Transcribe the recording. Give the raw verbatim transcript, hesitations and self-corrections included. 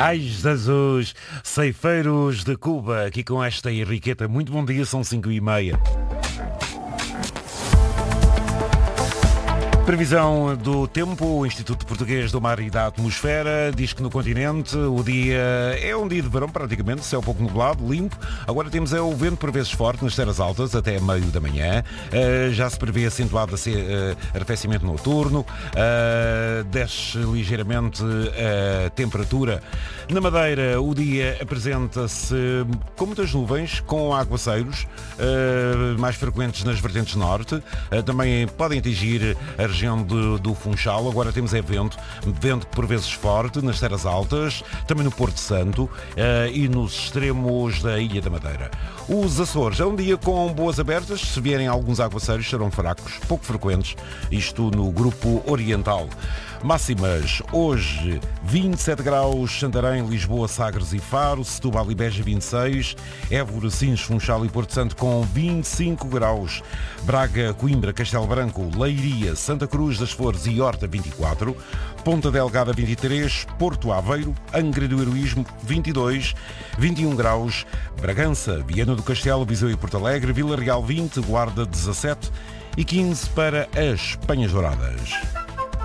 Ai, Jesus, ceifeiros de Cuba, aqui com esta Henriqueta. Muito bom dia, são cinco e meia. Previsão do tempo, o Instituto Português do Mar e da Atmosfera diz que no continente o dia é um dia de verão praticamente, céu pouco nublado, limpo. Agora temos é o vento por vezes forte nas terras altas até meio da manhã. Uh, já se prevê acentuado uh, arrefecimento noturno, uh, desce ligeiramente a temperatura. Na Madeira o dia apresenta-se com muitas nuvens, com aguaceiros uh, mais frequentes nas vertentes norte. Uh, também podem atingir a região do, do Funchal. Agora temos é vento, vento por vezes forte nas terras altas, também no Porto Santo uh, e nos extremos da Ilha da Madeira. Os Açores é um dia com boas abertas, se vierem alguns aguaceiros serão fracos, pouco frequentes, isto no grupo oriental. Máximas, hoje vinte e sete graus, Santarém, Lisboa, Sagres e Faro, Setúbal e Beja vinte e seis, Évora, Sines, Funchal e Porto Santo com vinte e cinco graus, Braga, Coimbra, Castelo Branco, Leiria, Santa Cruz das Flores e Horta vinte e quatro, Ponta Delgada vinte e três, Porto Aveiro, Angra do Heroísmo vinte e dois, vinte e um graus, Bragança, Viana do Castelo, Viseu e Porto Alegre, Vila Real vinte, Guarda dezassete e quinze para as Penhas Douradas.